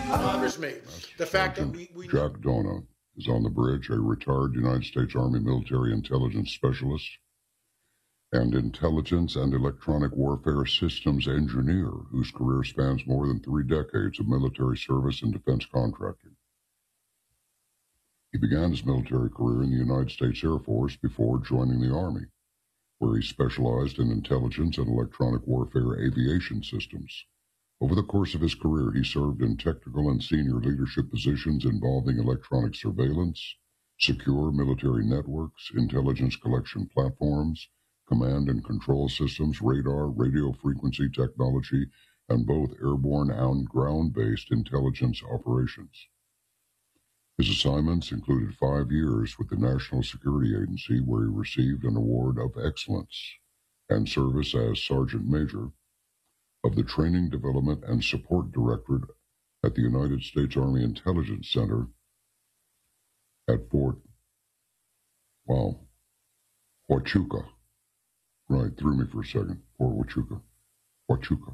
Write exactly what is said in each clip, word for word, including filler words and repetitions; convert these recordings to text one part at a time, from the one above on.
bothers me. The fact that Sergeant we, we Jack Dona is on the bridge, a retired United States Army military intelligence specialist and intelligence and electronic warfare systems engineer whose career spans more than three decades of military service and defense contracting. He began his military career in the United States Air Force before joining the Army, where he specialized in intelligence and electronic warfare aviation systems. Over the course of his career, he served in technical and senior leadership positions involving electronic surveillance, secure military networks, intelligence collection platforms, command and control systems, radar, radio frequency technology, and both airborne and ground-based intelligence operations. His assignments included five years with the National Security Agency, where he received an award of excellence and service as Sergeant Major of the Training, Development, and Support Directorate at the United States Army Intelligence Center at Fort, wow, Huachuca. Right, threw me for a second. Fort Huachuca. Huachuca.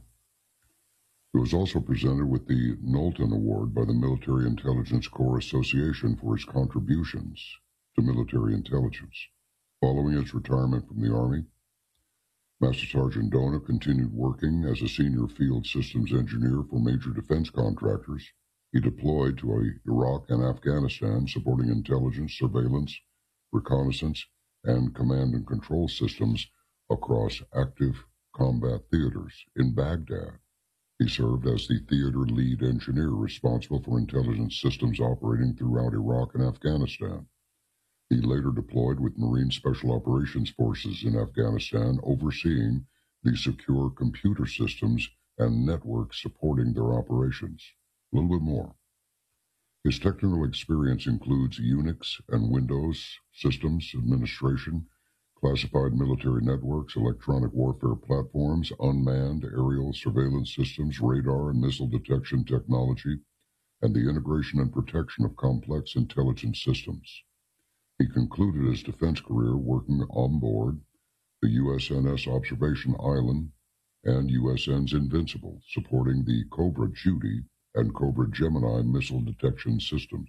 He was also presented with the Knowlton Award by the Military Intelligence Corps Association for his contributions to military intelligence. Following his retirement from the Army, Master Sergeant Dona continued working as a senior field systems engineer for major defense contractors. He deployed to Iraq and Afghanistan, supporting intelligence, surveillance, reconnaissance, and command and control systems across active combat theaters. In Baghdad, he served as the theater lead engineer responsible for intelligence systems operating throughout Iraq and Afghanistan. He later deployed with Marine Special Operations Forces in Afghanistan, overseeing the secure computer systems and networks supporting their operations. A little bit more. His technical experience includes Unix and Windows systems administration, classified military networks, electronic warfare platforms, unmanned aerial surveillance systems, radar and missile detection technology, and the integration and protection of complex intelligence systems. He concluded his defense career working on board the U S N S Observation Island and U S N's Invincible, supporting the Cobra Judy and Cobra Gemini missile detection systems.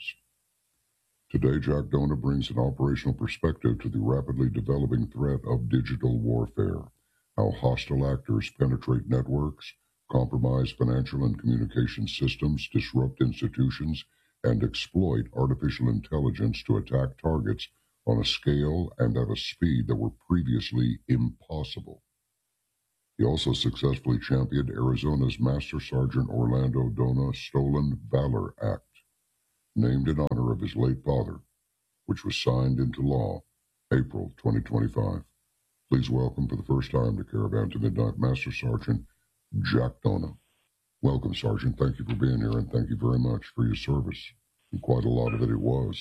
Today, Jack Dona brings an operational perspective to the rapidly developing threat of digital warfare, how hostile actors penetrate networks, compromise financial and communication systems, disrupt institutions, and exploit artificial intelligence to attack targets on a scale and at a speed that were previously impossible. He also successfully championed Arizona's Master Sergeant Orlando Dona Stolen Valor Act, named in honor of his late father, which was signed into law April twenty twenty-five. Please welcome for the first time to Caravan to Midnight, Master Sergeant Jack Dona. Welcome, Sergeant. Thank you for being here, and thank you very much for your service. And quite a lot of it it was.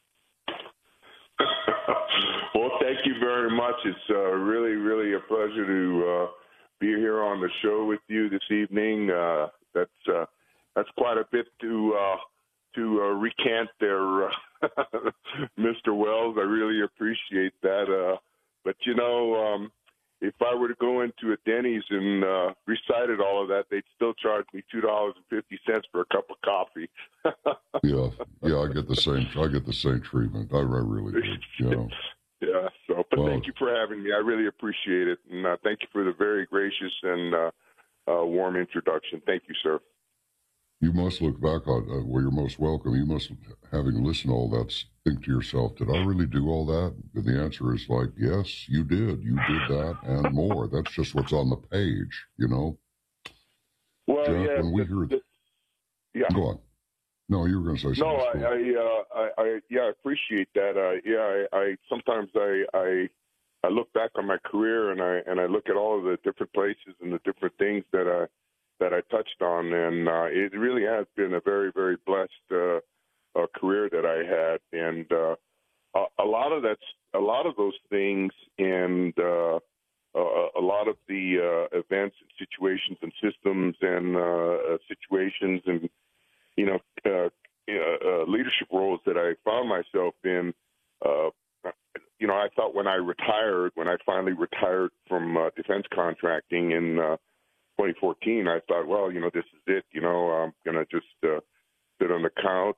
Well, thank you very much. It's uh, really, really a pleasure to uh, be here on the show with you this evening. Uh, that's uh, that's quite a bit to uh, to uh, recant there, uh, Mister Wells. I really appreciate that. Uh, but you know. Um, If I were to go into a Denny's and uh, recited all of that, they'd still charge me two dollars and fifty cents for a cup of coffee. yeah, yeah, I get the same. I get the same treatment. I, I really do. You know. Yeah. So, but well, thank you for having me. I really appreciate it, and uh, thank you for the very gracious and uh, uh, warm introduction. Thank you, sir. You must look back on uh, well, you're most welcome. You must, having listened to all that, think to yourself, did I really do all that? And the answer is like, yes, you did. You did that and more. That's just what's on the page, you know? Well, Jack, yeah. when we the, hear the, yeah. Go on. No, you were going to say no, something. No, I, I, uh, I, I, yeah, I appreciate that. Uh, yeah, I, I sometimes I, I, I look back on my career and I, and I look at all of the different places and the different things that I, that I touched on, and uh, it really has been a very, very blessed uh, uh, career that I had, and uh, a, a lot of that's a lot of those things, and uh, a, a lot of the uh, events and situations and systems and uh, situations and you know uh, uh, leadership roles that I found myself in. Uh, you know, I thought when I retired, when I finally retired from uh, defense contracting in Uh, twenty fourteen, I thought, well, you know, this is it. You know, I'm going to just uh,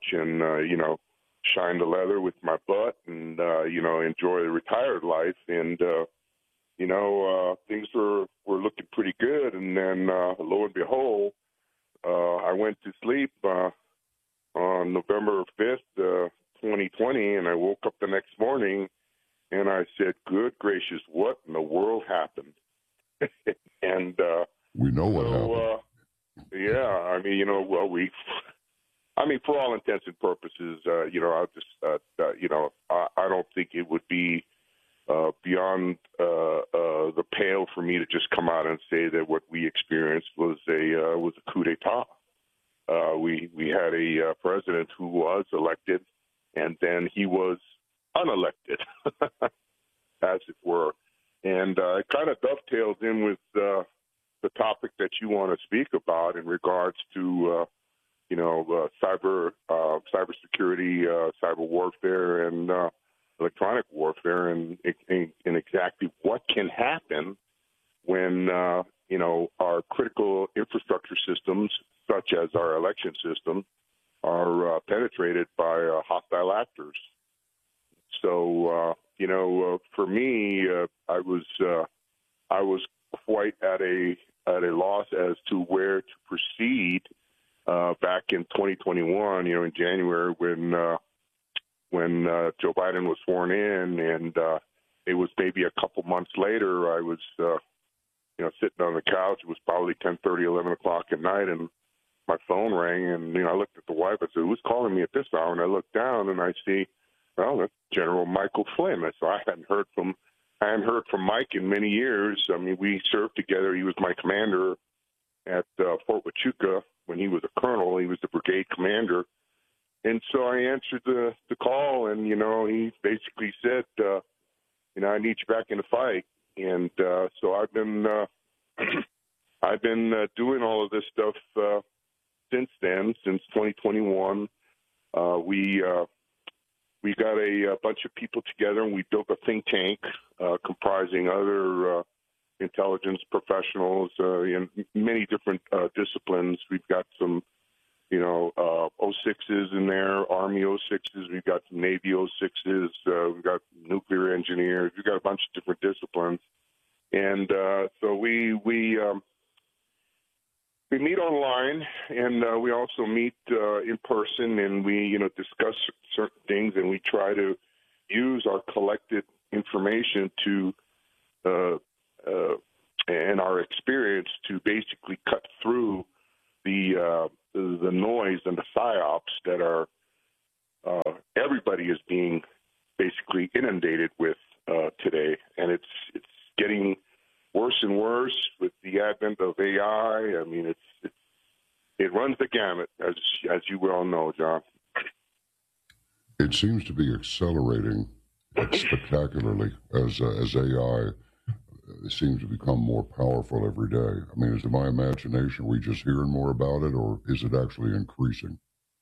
couch and, uh, you know, shine the leather with my butt and, uh, you know, enjoy the retired life. And, uh, you know, uh, things were, were looking pretty good. And then, uh, lo and behold, uh, I went to sleep uh, on November fifth, uh, twenty twenty, and I woke up the next morning and I said, good gracious, what in the world happened? and uh, we know what so, happened. Uh, yeah, I mean, you know, well, we, I mean, for all intents and purposes, uh, you know, I just, uh, uh, you know, I, I don't think it would be uh, beyond uh, uh, the pale for me to just come out and say that what we experienced was a uh, was a coup d'état. Uh, we we had a uh, president who was elected, and then he was unelected, as it were, and uh, it kind of dovetails in with uh, the topic that you want to speak about in regards to. Uh, you know, uh, cyber, uh, cybersecurity, uh, cyber warfare, and uh, electronic warfare, and, and, and exactly what can happen when, uh, you know, our critical infrastructure systems, such as our election system, are uh, penetrated by uh, hostile actors. So, uh, you know, uh, for me, uh, I was uh, I was quite at a at a loss as to where to proceed. Uh, back in twenty twenty-one, you know, in January, when uh, when uh, Joe Biden was sworn in, and uh, it was maybe a couple months later, I was, uh, you know, sitting on the couch. It was probably ten thirty, eleven o'clock at night, and my phone rang, and you know, I looked at the wife. I said, "Who's calling me at this hour?" And I looked down, and I see, well, that's General Michael Flynn. So I hadn't heard from I hadn't heard from Mike in many years. I mean, we served together. He was my commander at uh, Fort Huachuca. When he was a colonel, he was the brigade commander. And so I answered the, the call, and, you know, he basically said, uh, you know, I need you back in the fight. And uh, so I've been uh, I've been uh, doing all of this stuff uh, since then, since twenty twenty-one. Uh, we uh, we got a, a bunch of people together, and we built a think tank uh, comprising other uh, intelligence professionals uh, in many different uh, disciplines. We've got some, you know, uh, O sixes in there, Army O sixes. We've got some Navy O sixes. Uh, we've got nuclear engineers. We've got a bunch of different disciplines. And uh, so we we um, we meet online, and uh, we also meet uh, in person, and we, you know, discuss certain things, and we try to use our collected information to uh, Uh, and our experience to basically cut through the uh, the noise and the psyops that are uh, everybody is being basically inundated with uh, today, and it's it's getting worse and worse with the advent of A I. I mean, it's, it's it runs the gamut, as as you well know, John. It seems to be accelerating spectacularly as uh, as A I. It seems to become more powerful every day. I mean, is it my imagination? Are we just hearing more about it, or is it actually increasing?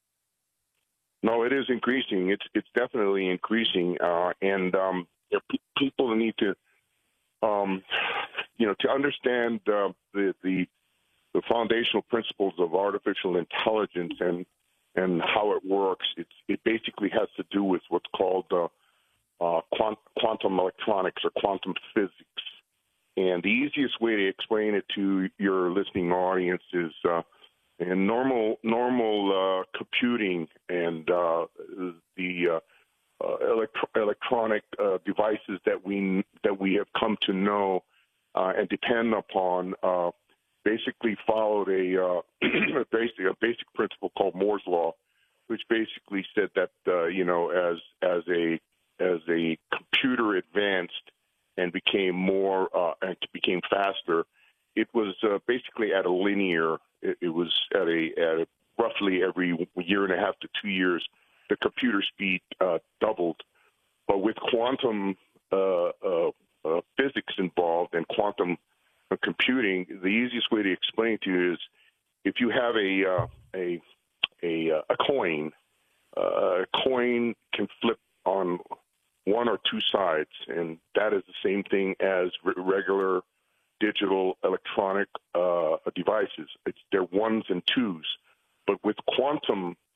No, it is increasing. It's it's definitely increasing, uh, and um, you know, pe- people need to, um, you know, to understand uh, the the the foundational principles of artificial intelligence and and how it works. It's it basically has to do with what's called uh, uh, quant- quantum electronics or quantum physics. And the easiest way to explain it to your listening audience is uh, in normal normal uh, computing and uh, the uh, uh, elect- electronic uh, devices that we that we have come to know uh, and depend upon. Uh, basically, followed a uh, basically a basic principle called Moore's law, which basically said that uh, you know as as a as a computer advanced and became more uh, and became faster, it was uh, basically at a linear. It, it was at a, at a roughly every year and a half to two years, the computer speed uh, doubled. But with quantum uh, uh, uh, physics involved and quantum uh, computing, the easiest way to explain to you is if you have a uh, a a, a coin, uh, a coin can flip on one or two sides, and that is the same thing as re- regular digital electronic uh, devices. It's they're ones and twos, but with quantum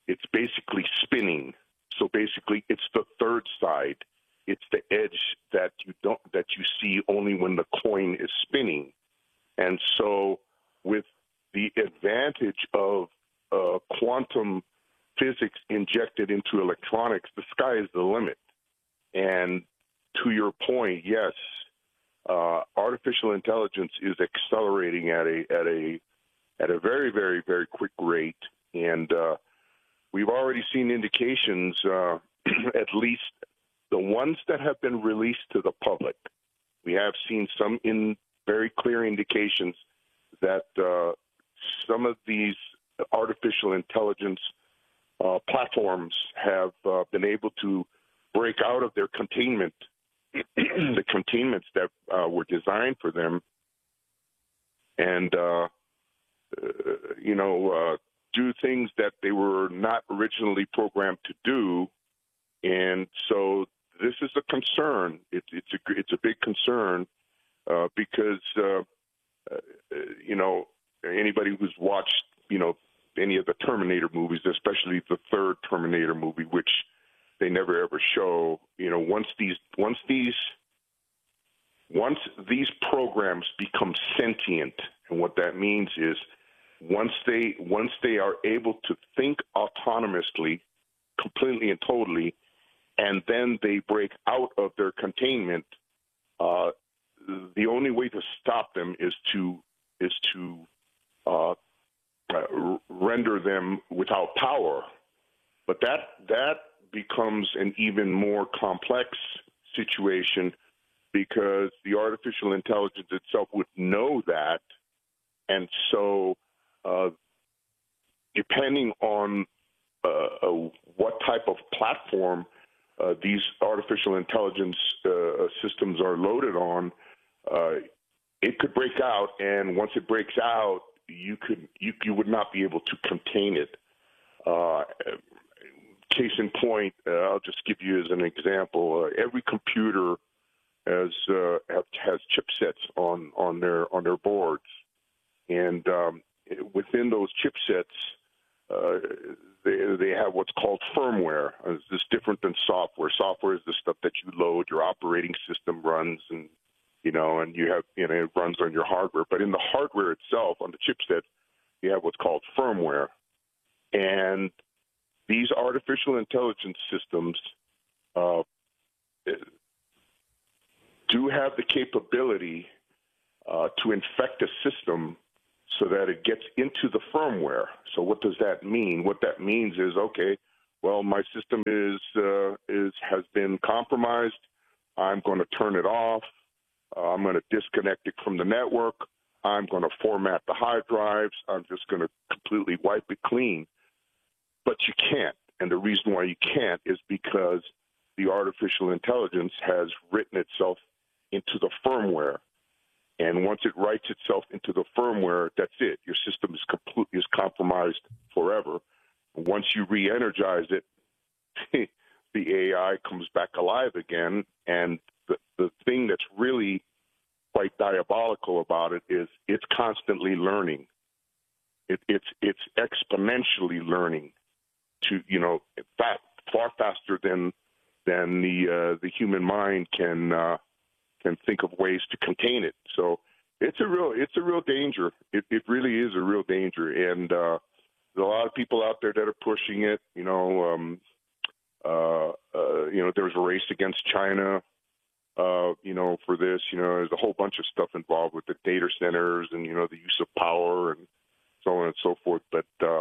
it's basically spinning. So basically, it's the third side. It's the edge that you don't that you see only when the coin is spinning. And so, with the advantage of uh, quantum physics injected into electronics, the sky is the limit. And to your point, yes, uh, artificial intelligence is accelerating at a at a at a very, very, very quick rate, and uh, we've already seen indications, uh, at least the ones that have been released to the public. We have seen some in very clear indications that uh, some of these artificial intelligence uh, platforms have uh, been able to break out of their containment, the containments that uh, were designed for them, and uh, uh, you know, uh, do things that they were not originally programmed to do. And so this is a concern. It, it's a it's a big concern uh, because uh, uh, you know, anybody who's watched you know any of the Terminator movies, especially the third Terminator movie, which they never ever show. You know, once these once these once these programs become sentient, and what that means is once they once they are able to think autonomously, completely and totally, and then they break out of their containment, uh, the only way to stop them is to is to uh, uh, render them without power. But that that becomes an even more complex situation because the artificial intelligence itself would know that, and so uh, depending on uh, uh, what type of platform uh, these artificial intelligence uh, systems are loaded on, uh, it could break out, and once it breaks out, you could you, you would not be able to contain it. Uh, case in point, uh, I'll just give you as an example. Uh, every computer has uh, have, has chipsets on, on their on their boards, and um, within those chipsets, uh, they they have what's called firmware. Uh, It's just different than software. Software is the stuff that you load, your operating system runs, and you know, and you have you know it runs on your hardware. But in the hardware itself, on the chipset, you have what's called firmware, and these artificial intelligence systems uh, do have the capability uh, to infect a system so that it gets into the firmware. So what does that mean? What that means is, okay, well, my system is uh, is has been compromised. I'm going to turn it off. Uh, I'm going to disconnect it from the network. I'm going to format the hard drives. I'm just going to completely wipe it clean. But you can't. And the reason why you can't is because the artificial intelligence has written itself into the firmware. And once it writes itself into the firmware, that's it. Your system is completely is compromised forever. And once you re-energize it, the A I comes back alive again. And the, the thing that's really quite diabolical about it is it's constantly learning. It, it's it's exponentially learning to, you know, far, far faster than than the uh, the human mind can uh, can think of ways to contain it. So it's a real it's a real danger. It it really is a real danger, and uh, there's a lot of people out there that are pushing it. You know, um, uh, uh, you know, there's a race against China. Uh, you know, for this, you know, there's a whole bunch of stuff involved with the data centers and you know the use of power and so on and so forth. But uh,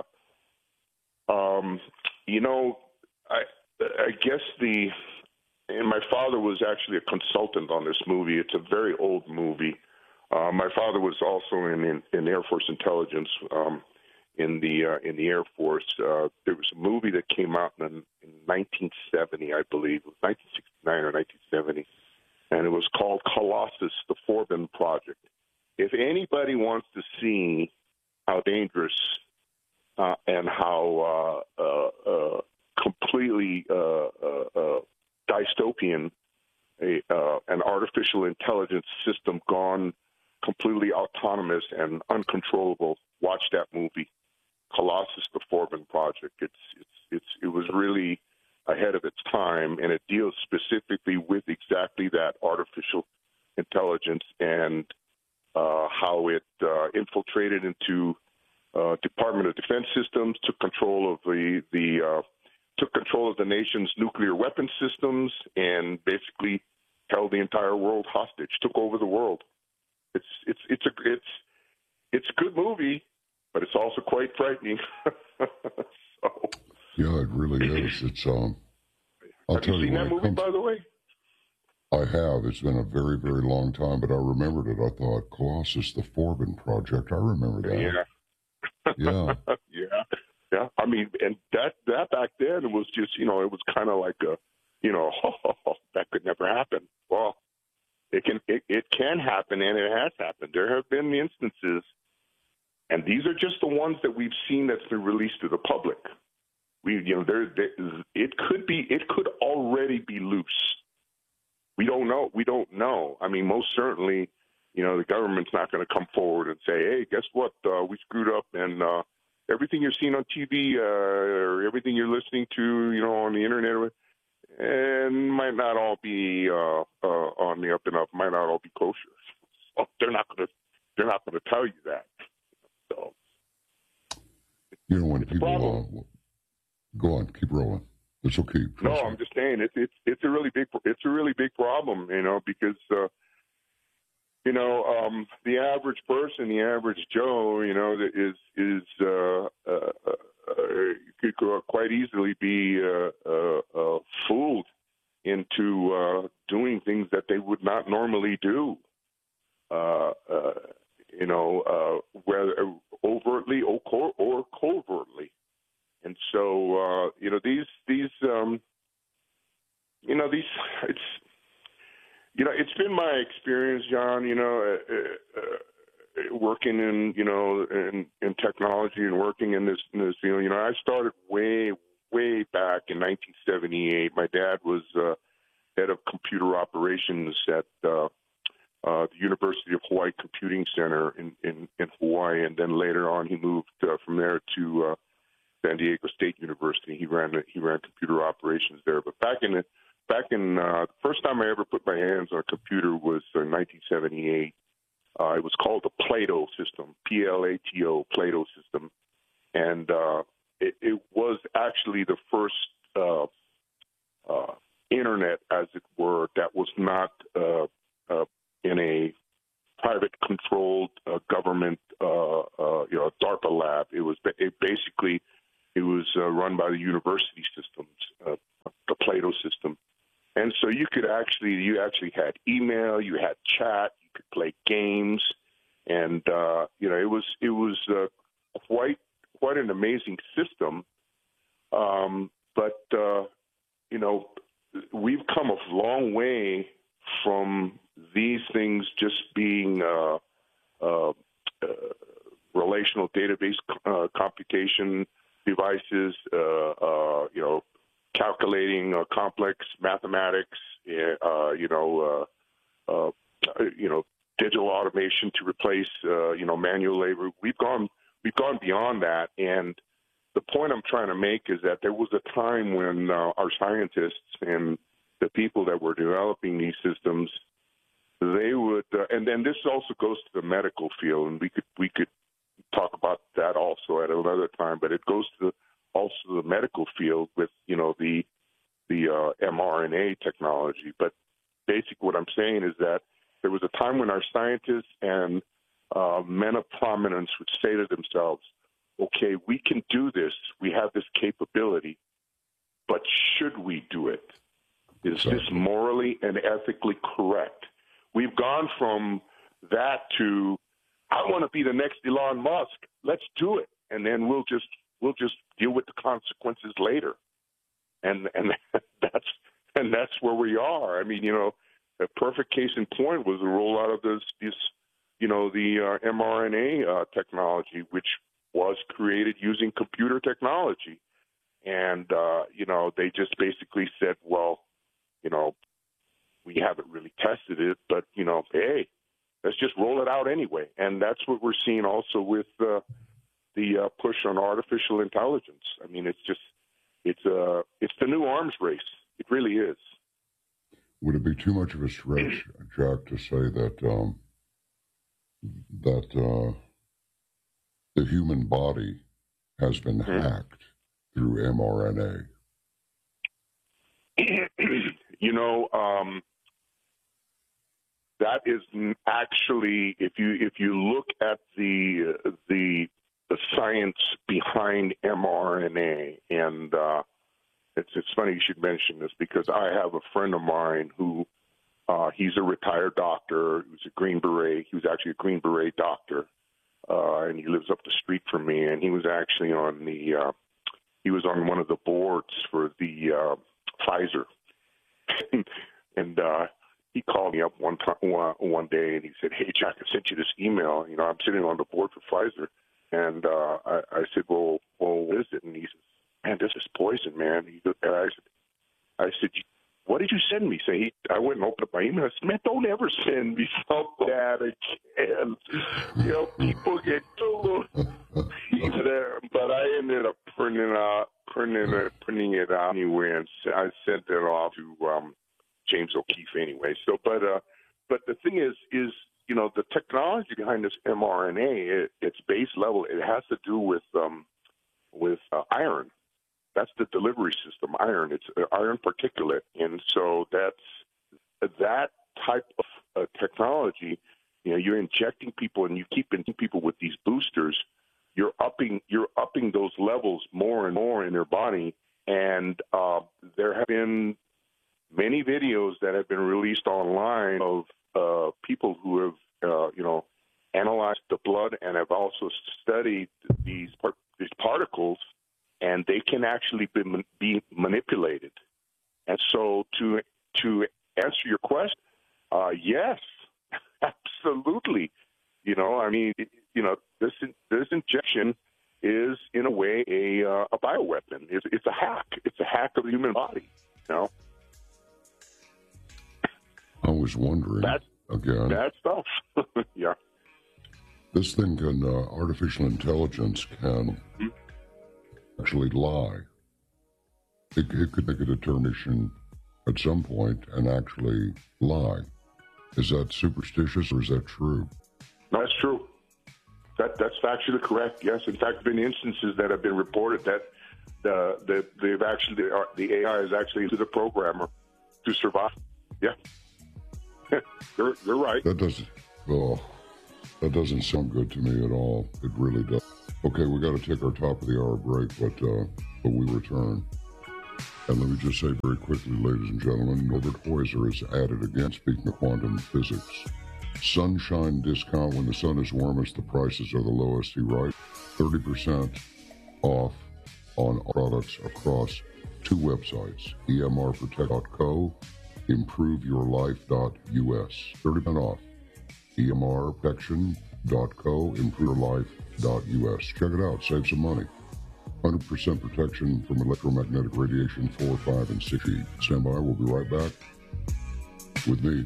um, you know, I I guess the and my father was actually a consultant on this movie. It's a very old movie. Uh, my father was also in, in, in Air Force intelligence um, in the uh, in the Air Force. Uh, there was a movie that came out in, in nineteen seventy, I believe. It was nineteen sixty-nine or nineteen seventy, and it was called Colossus: The Forbin Project. If anybody wants to see how dangerous uh, and how uh, uh, uh, completely uh, uh, uh, dystopian a, uh, an artificial intelligence system gone completely autonomous and uncontrollable, watch that movie, Colossus, the Forbin project. It's it's it's it was really ahead of its time, and it deals specifically with exactly that artificial intelligence and uh, how it uh, infiltrated into uh, Department of Defense systems, took control of the the uh, took control of the nation's nuclear weapon systems, and basically held the entire world hostage. Took over the world. It's it's it's a it's it's a good movie, but it's also quite frightening. so, yeah, it really is. It's um. I'll have tell you you seen when that it movie, comes, by the way? I have. It's been a very, very long time, but I remembered it. I thought Colossus, the Forbin project. I remember that. Yeah. Yeah. yeah. Yeah. I mean, and that that back then was just, you know, it was kind of like a, you know, oh, that could never happen. Well, it can it, it can happen, and it has happened. There have been instances, and these are just the ones that we've seen that's been released to the public. We, you know, there, there it could be, it could already be loose. We don't know. We don't know. I mean, most certainly, you know, the government's not going to come forward and say, "Hey, guess what? Uh, we screwed up, and uh, everything you're seeing on T V uh, or everything you're listening to, you know, on the internet, and might not all be uh, uh, on the up and up. Might not all be kosher. So they're not going to. They're not going to tell you that. So, You know, when it's a people problem. uh, go on, keep rolling. It's okay. No, Trust I'm me. just saying it's it's it's a really big it's a really big problem, you know, because uh, you know um, the average person, the average Joe, you know, that is is uh, uh, uh, could quite easily be uh, uh, uh, fooled into uh, doing things that they would not normally do. Uh, uh, you know, uh, whether overtly or, co- or covertly. And so, uh, you know, these, these, um, you know, these, it's, you know, it's been my experience, John, you know, uh, uh, working in, you know, in, in technology and working in this, in this field. You know, I started way, way back in nineteen seventy-eight. My dad was uh, head of computer operations at uh, uh, the University of Hawaii Computing Center in, in, in Hawaii. And then later on, he moved uh, from there to uh, San Diego State University. He ran he ran computer operations there. But back in the back in uh, the first time I ever put my hands on a computer was in nineteen seventy-eight. Uh, it was called the Plato system, P L A T O, Plato system, and uh, it, it was actually the first uh, uh, internet, as it were, that was not uh, uh, in a private controlled uh, government, uh, uh, you know, DARPA lab. It was it basically it was uh, run by the university systems, uh, the Plato system, and so you could actually you actually had email, you had chat, you could play games, and uh, you know it was it was uh, quite quite an amazing system. Um, but uh, you know we've come a long way from these things just being uh, uh, uh, relational database uh, computation devices, uh, uh, you know, calculating uh, complex mathematics, uh, you know, uh, uh, you know, digital automation to replace, uh, you know, manual labor. We've gone, we've gone beyond that, and the point I'm trying to make is that there was a time when uh, our scientists and the people that were developing these systems, they would, uh, and then this also goes to the medical field, and we could we could talk about that also at another time. But it goes to the, also the medical field with you know the the uh, mRNA technology. But basically, what I'm saying is that there was a time when our scientists and uh, men of prominence would say to themselves, "Okay, we can do this. We have this capability, but should we do it? Is this morally and ethically correct?" We've gone from that to, I want to be the next Elon Musk. Let's do it, and then we'll just we'll just deal with the consequences later. And and that's and that's where we are. I mean, you know, a perfect case in point was the rollout of this, this you know, the uh, mRNA uh, technology, which was created using computer technology. And, uh, you know, they just basically said, well, you know, we haven't really tested it, but, you know, hey, let's just roll it out anyway. And that's what we're seeing also with uh, the uh, push on artificial intelligence. I mean, it's just it's uh it's the new arms race. It really is. Would it be too much of a stretch, Jack, to say that um, that uh, the human body has been mm-hmm. hacked through mRNA? You know, um, that is actually, if you if you look at the uh, the the science behind mRNA, and uh, it's it's funny you should mention this because I have a friend of mine who uh, he's a retired doctor. He was a Green Beret. He was actually a Green Beret doctor, uh, and he lives up the street from me. And he was actually on the uh, he was on one of the boards for the uh, Pfizer. and uh, he called me up one time, one, one day, and he said, "Hey, Jack, I sent you this email. You know, I'm sitting on the board for Pfizer." And uh, I, I said, "Well, well, what is it?" And he says, "Man, this is poison, man." He, and I said, "I said, what did you send me?" So he, I went and opened up my email. I said, "Man, don't ever send me something that again. You know, people get too." But I ended up printing out, printing it, printing it out anyway, and I sent it off to um, James O'Keefe anyway. So, but uh, but the thing is, is you know, the technology behind this mRNA, it, its base level, it has to do with um, with uh, iron. That's the delivery system, iron. It's uh, iron particulate, and so that's that type of uh, technology. You know, you're injecting people, and you keep injecting people with these boosters. You're upping, you're upping those levels more and more in their body, and uh, there have been many videos that have been released online of uh, people who have, uh, you know, analyzed the blood and have also studied these par- these particles. And they can actually be, be manipulated. And so to to answer your question, uh, yes, absolutely. You know, I mean, you know, this this injection is in a way a uh, a bioweapon. It's, it's a hack. It's a hack of the human body. You know. I was wondering That's, again. Bad stuff. Yeah. This thing can uh, artificial intelligence can. Mm-hmm. actually lie. It, it could make a determination at some point and actually lie. Is that superstitious or is that true? No, that's true. That that's factually correct. Yes, in fact, there have been instances that have been reported that the the they've actually the, the A I is actually to the programmer to survive. Yeah, you're you're right. That doesn't. Oh, that doesn't sound good to me at all. It really does. Okay, we got to take our top of the hour break, but uh, but we return. And let me just say very quickly, ladies and gentlemen, Norbert Heuser is added again, speaking of quantum physics. Sunshine discount when the sun is warmest, the prices are the lowest, he writes. thirty percent off on products across two websites, E M R protect dot co, improve your life dot U S. thirty percent off, E M R protection dot co, improve your life dot U S. Check it out, save some money. one hundred percent protection from electromagnetic radiation four, five, and six G. Stand by, we'll be right back with me,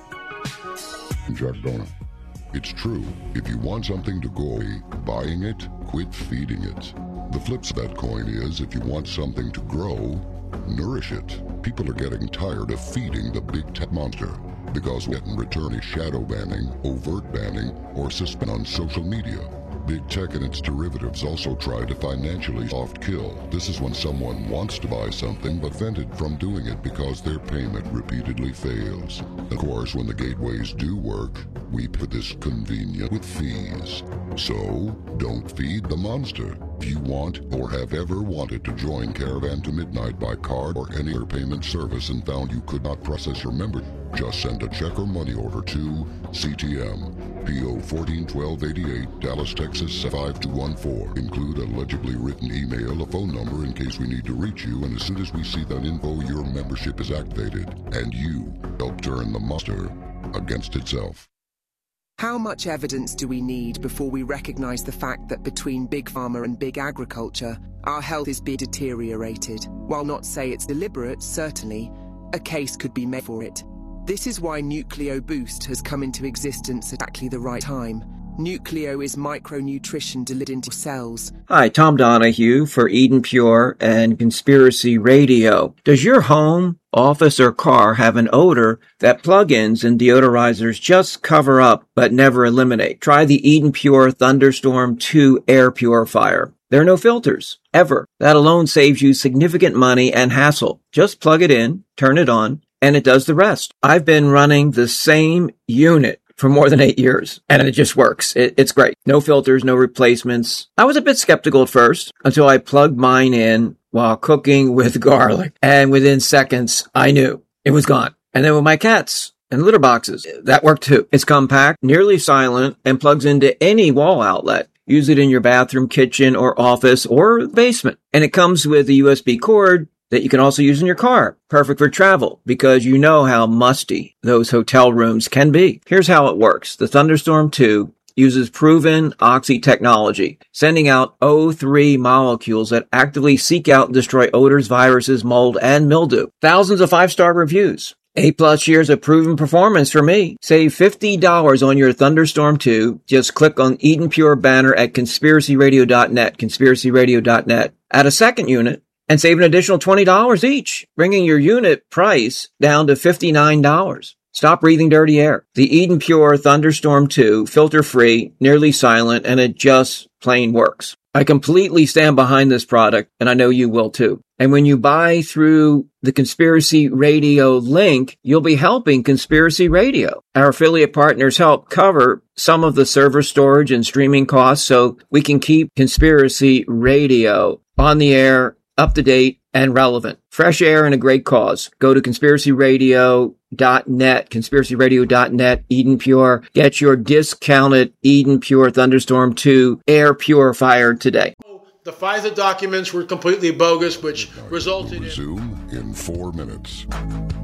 Jack Dona. It's true. If you want something to go away, buying it, quit feeding it. The flip side of that coin is if you want something to grow, nourish it. People are getting tired of feeding the big tech monster because what in return is shadow banning, overt banning, or suspend on social media. Big tech and its derivatives also try to financially soft kill. This is when someone wants to buy something but prevented from doing it because their payment repeatedly fails. Of course, when the gateways do work, we put this convenient with fees. So, don't feed the monster. If you want or have ever wanted to join Caravan to Midnight by card or any other payment service and found you could not process your membership, just send a check or money order to C T M, P O fourteen twelve eighty-eight, Dallas, Texas five two one four. Include a legibly written email, a phone number in case we need to reach you, and as soon as we see that info, your membership is activated, and you help turn the monster against itself. How much evidence do we need before we recognize the fact that between Big Pharma and Big Agriculture, our health is being deteriorated? While not say it's deliberate, certainly, a case could be made for it. This is why Nucleo Boost has come into existence at exactly the right time. Nucleo is micronutrition delivered into cells. Hi, Tom Donahue for Eden Pure and Conspiracy Radio. Does your home, office, or car have an odor that plug-ins and deodorizers just cover up but never eliminate? Try the Eden Pure Thunderstorm two air purifier. There are no filters, ever. That alone saves you significant money and hassle. Just plug it in, turn it on, and it does the rest. I've been running the same unit for more than eight years, and it just works. It, it's great. No filters, no replacements. I was a bit skeptical at first until I plugged mine in while cooking with garlic, and within seconds, I knew it was gone. And then with my cats and litter boxes, that worked too. It's compact, nearly silent, and plugs into any wall outlet. Use it in your bathroom, kitchen, or office, or basement. And it comes with a U S B cord that you can also use in your car. Perfect for travel, because you know how musty those hotel rooms can be. Here's how it works. The Thunderstorm two uses proven oxy technology, sending out O three molecules that actively seek out and destroy odors, viruses, mold, and mildew. Thousands of five-star reviews. Eight plus years of proven performance for me. Save fifty dollars on your Thunderstorm two. Just click on Eden Pure banner at conspiracy radio dot net, conspiracy radio dot net. Add a second unit and save an additional twenty dollars each, bringing your unit price down to fifty-nine dollars. Stop breathing dirty air. The Eden Pure Thunderstorm two, filter-free, nearly silent, and it just plain works. I completely stand behind this product, and I know you will too. And when you buy through the Conspiracy Radio link, you'll be helping Conspiracy Radio. Our affiliate partners help cover some of the server storage and streaming costs so we can keep Conspiracy Radio on the air, up to date, and relevant. Fresh air and a great cause. Go to conspiracy radio dot net, conspiracy radio dot net, Eden Pure. Get your discounted Eden Pure Thunderstorm two air purifier today. The FISA documents were completely bogus, which resulted in... Resume in four minutes.